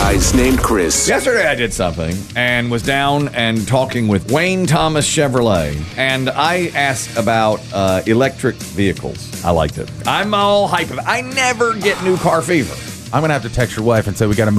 guys named Chris. Yesterday I did something and was down and talking with Wayne Thomas Chevrolet, and I asked about electric vehicles. I liked it. I'm all hype. I never get new car fever. I'm going to have to text your wife and say we got to move